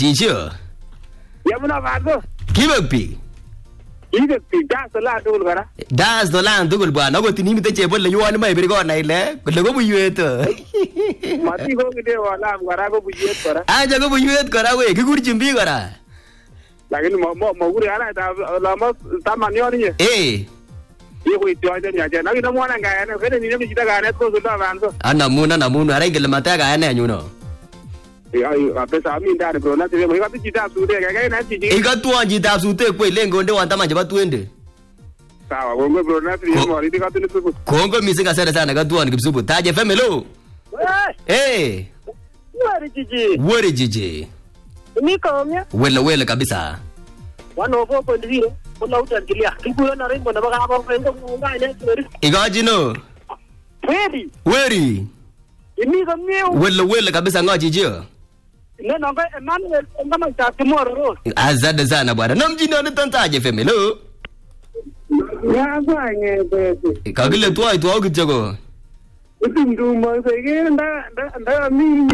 Chicho. Yamuna bado. Kibek biik. Kibek biik das dolan tugul kora. Das dolan tugul bwana. Akot inimite chebole yuan ma ibir kona ile. Kole ko buiwet. Mati ko kide wala kora ko buiwet kora. Aja ko buiwet kora we. Kikurchin biik kora. Lakini moguri ala ta lama taman yoni. Iko itioje nyaje. Lakini mwana ngaya kene ni nemi chitaka net ko sulta banzo. Anamuna ara ingele mataka ane nyuno. Pesa mimi ndani bro na sema ikati jitabu sute kaka na chiji ikatuan jitabu sute kwa ile ngonde wantama jaba tuende sawa gongo bro na sema mori dikatu ni subu kongo misinga sana katuan kipsubu taje family wari jiji niko mya wele kabisa 104.0 kuna utangilia kikuyo na rimbo na baka hapo fengo ngane igajino weri niko mya wele kabisa ngajijio neno nga Emmanuel ngama chatimoro azade sana bwana na mjini ni tantaje family yagwanye bebe kagile tuai tuau kichego utumdumo segere nda mimi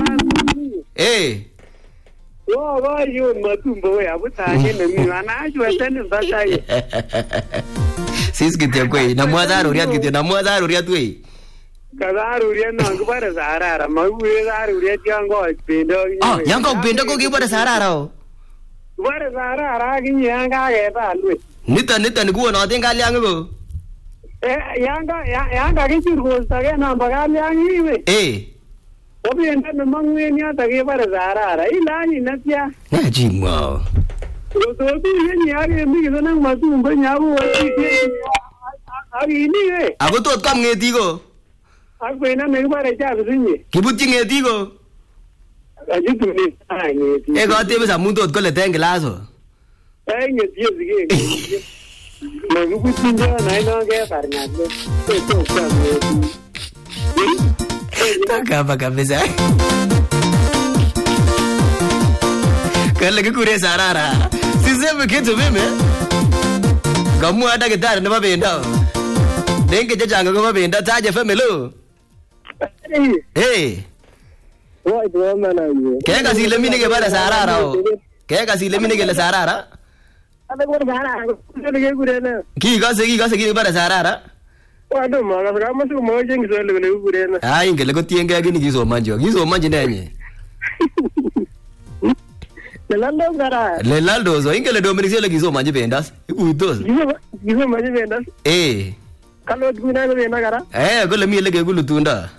yo ba yo matumbo we abutanye na mimi anajua tena ndakaye sisi kitia kwei na mwadharo riat we Kadaru rian nang kepada Sarara, mau Kadaru rian jango benda. Oh, yang kau benda kau kepada Sarara o? Kepada Sarara kini yang kau kata lu. Nita ni gua nanti kali yang tu. Yang kau kecil gua sekarang nampak kali yang ini. Tapi ente memang ni ada kepada Sarara. Ilani nantiya. Najib wow. Tapi ni hari ni kita nang masuk bernyawa. Hari ini. Aku tu kam ngeti ko. Aku pernah mengibar aja begini. Kibuti ngeti ko. Aja tu ni. Kau tiap masa muntut kau leteng kelas o. Ngeti sih. Mengibuti je, naik nongke parngan. Apa bisa? Kalau lagi kurang Sarara, sisa begitu beme. Kamu ada kita nama benda. Dengar je jangan kamu benda saja family. Wah itu mana ni? Kaya kasih lemi ni kepada Sarara o. Kaya kasih lemi ni kepada Sarara. Ada kepada Sarara. Kita lagi kurena. Kasih kepada Sarara. Waduh, malah kamu tu mau jeng soal lagi kurena. Ah, ingin lagi tiang kaya gini kisah manjo ni ni. Lelaldo so ingin ledo merisi lagi kisah manjo bendas. Udos. Kisah manjo bendas. Kalau guna ko benda kara? Aku lemi lagi aku lutunda.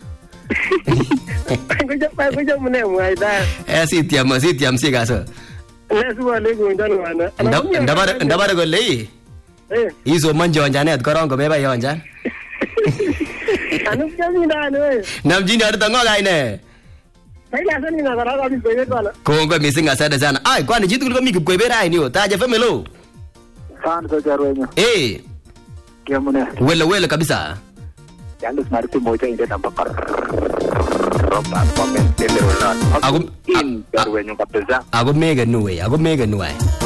Aku jam mana muai dah. Si tiam si kaso. Lesu wale ko jangan mana. Ndabara ko lei. Iso manjo anjane at korong ko beba yo anjan. Anu kami dah ni. Nam jini ada tengok kai ne. Saya rasa ni nak kara kami bebe bala. Ko missing asada sana. Ai kwani jitu ko mi ko beba ai ni o. Taja family. Kan ko jarwenya. Kiamuna. Wele kabisa. Jangan marti moja ini nampak roba komen terulan. Aku jarwenya kabisa. Aku mega nuwe.